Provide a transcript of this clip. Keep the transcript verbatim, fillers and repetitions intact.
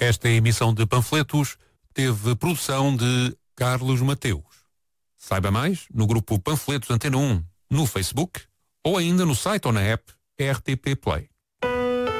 Esta emissão de panfletos teve produção de Carlos Mateus. Saiba mais no grupo Panfletos Antena um, no Facebook ou ainda no site ou na app R T P Play.